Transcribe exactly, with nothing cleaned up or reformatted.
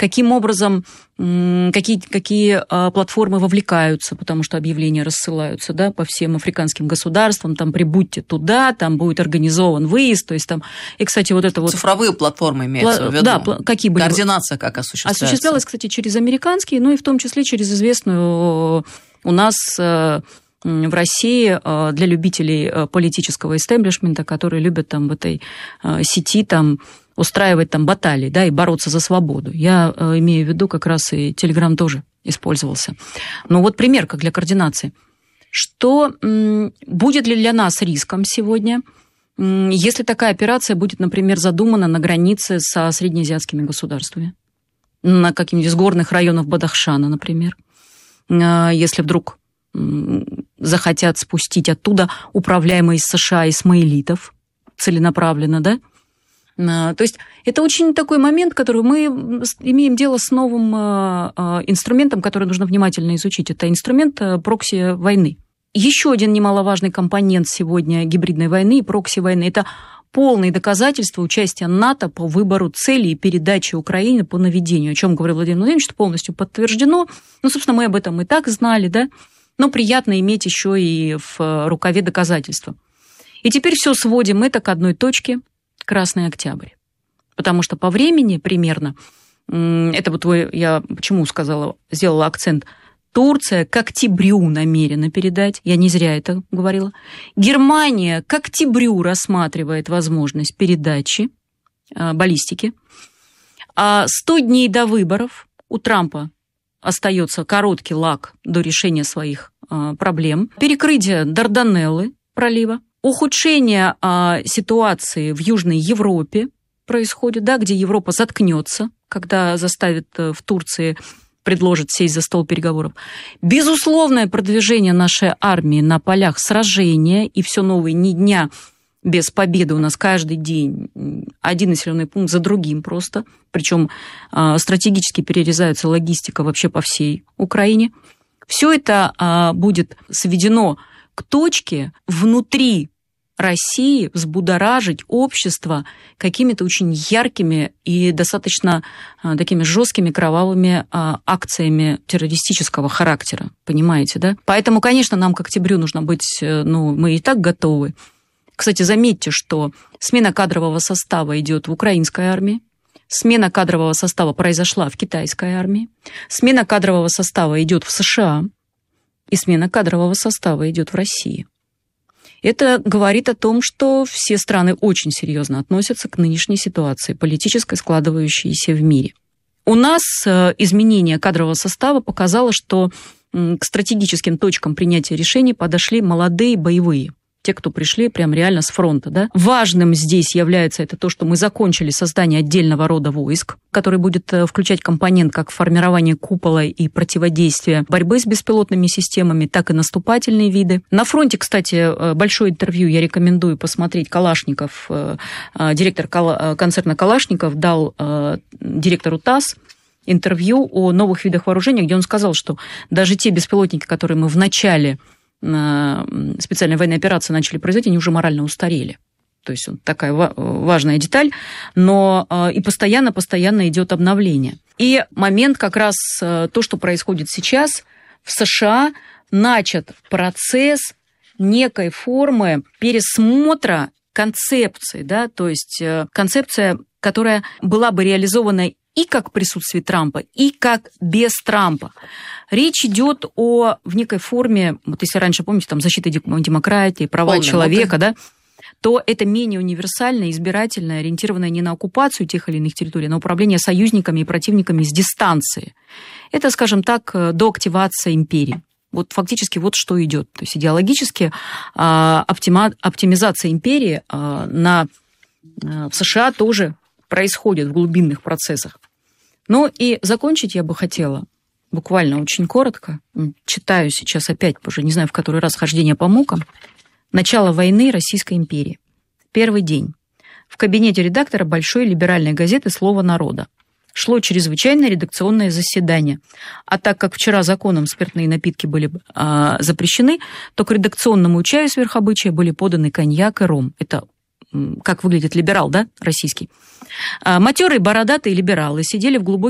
каким образом, какие, какие платформы вовлекаются, потому что объявления рассылаются, да, по всем африканским государствам, там прибудьте туда, там будет организован выезд, то есть там, и, кстати, вот это вот... Цифровые платформы имеются в виду? Да, какие были? Координация как осуществляется? Осуществлялась, кстати, через американские, ну и в том числе через известную у нас... в России для любителей политического истеблишмента, которые любят там в этой сети там устраивать там баталии, да, и бороться за свободу. Я имею в виду, как раз и Телеграм тоже использовался. Но вот пример как для координации. Что будет ли для нас риском сегодня, если такая операция будет, например, задумана на границе со среднеазиатскими государствами, на каких-нибудь из горных районов Бадахшана, например, если вдруг захотят спустить оттуда управляемые из США исмаилитов целенаправленно, да? То есть это очень такой момент, который мы имеем дело с новым инструментом, который нужно внимательно изучить. Это инструмент прокси-войны. Еще один немаловажный компонент сегодня гибридной войны и прокси-войны – это полные доказательства участия НАТО по выбору цели и передаче Украины по наведению, о чем говорил Владимир Владимирович, что полностью подтверждено. Ну, собственно, мы об этом и так знали, да? Но приятно иметь еще и в рукаве доказательства. И теперь все сводим это к одной точке – Красный Октябрь. Потому что по времени примерно, это вот я почему сказала, сделала акцент, Турция к октябрю намерена передать, я не зря это говорила. Германия к октябрю рассматривает возможность передачи баллистики. А сто дней до выборов у Трампа остается короткий лаг до решения своих а, проблем. Перекрытие Дарданеллы пролива, ухудшение а, ситуации в Южной Европе происходит, да, где Европа заткнется, когда заставит в Турции, предложит сесть за стол переговоров. Безусловное продвижение нашей армии на полях сражения, и все новые ни дня без победы у нас каждый день один населенный пункт за другим просто. Причем э, стратегически перерезается логистика вообще по всей Украине. Все это э, будет сведено к точке внутри России взбудоражить общество какими-то очень яркими и достаточно э, такими жесткими кровавыми э, акциями террористического характера. Понимаете, да? Поэтому, конечно, нам к октябрю нужно быть, э, ну, мы и так готовы. Кстати, заметьте, что смена кадрового состава идет в украинской армии, смена кадрового состава произошла в китайской армии, смена кадрового состава идет в США, и смена кадрового состава идет в России. Это говорит о том, что все страны очень серьезно относятся к нынешней ситуации политической, складывающейся в мире. У нас изменение кадрового состава показало, что к стратегическим точкам принятия решений подошли молодые боевые. Те, кто пришли прям реально с фронта. Да? Важным здесь является это то, что мы закончили создание отдельного рода войск, который будет включать компонент как формирование купола и противодействие борьбы с беспилотными системами, так и наступательные виды. На фронте, кстати, большое интервью я рекомендую посмотреть. Калашников, директор концерна Калашников дал директору ТАСС интервью о новых видах вооружения, где он сказал, что даже те беспилотники, которые мы в начале специальной военной операции начали производить, они уже морально устарели. То есть вот такая важная деталь, но и постоянно-постоянно идет обновление. И момент как раз то, что происходит сейчас, в США начат процесс некой формы пересмотра концепции, да, то есть концепция, которая была бы реализована и как в присутствии Трампа, и как без Трампа. Речь идет о в некой форме, вот если раньше, помните, там защита демократии, права Полный, человека, да, то это менее универсальное, избирательное, ориентированное не на оккупацию тех или иных территорий, а на управление союзниками и противниками с дистанции. Это, скажем так, доактивация империи. Вот фактически вот что идет. То есть идеологически оптима, оптимизация империи на, в США тоже происходит в глубинных процессах. Ну и закончить я бы хотела буквально очень коротко. Читаю сейчас опять, уже не знаю, в который раз хождение по мукам. Начало войны Российской империи. Первый день. В кабинете редактора большой либеральной газеты «Слово народа». Шло чрезвычайное редакционное заседание. А так как вчера законом спиртные напитки были а, запрещены, то к редакционному чаю сверхобычая были поданы коньяк и ром. Это как выглядит либерал, да, российский. Матерые бородатые либералы сидели в глубоких